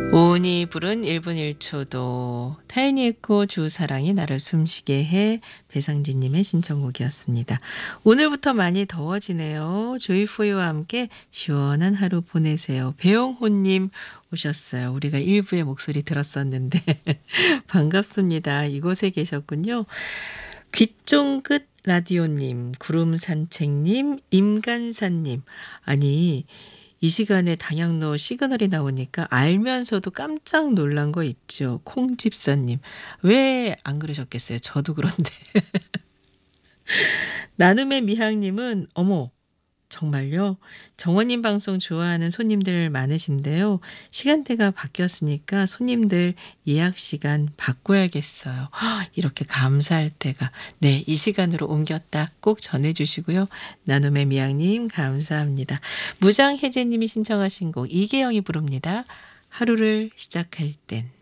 오은이 부른 1분 1초도 타이니에코 주 사랑이 나를 숨쉬게 해 배상진님의 신청곡이었습니다. 오늘부터 많이 더워지네요. 조이포유와 함께 시원한 하루 보내세요. 배영호님 오셨어요. 우리가 1부의 목소리 들었었는데 반갑습니다. 이곳에 계셨군요. 귀쫑긋 라디오님, 구름산책님, 임간사님. 아니 이 시간에 당양로 시그널이 나오니까 알면서도 깜짝 놀란 거 있죠. 콩집사님. 왜 안 그러셨겠어요? 저도 그런데. 나눔의 미향님은 어머 정말요? 정원님 방송 좋아하는 손님들 많으신데요. 시간대가 바뀌었으니까 손님들 예약 시간 바꿔야겠어요. 이렇게 감사할 때가 네, 이 시간으로 옮겼다 꼭 전해주시고요. 나눔의 미양님 감사합니다. 무장혜재님이 신청하신 곡 이계영이 부릅니다. 하루를 시작할 땐.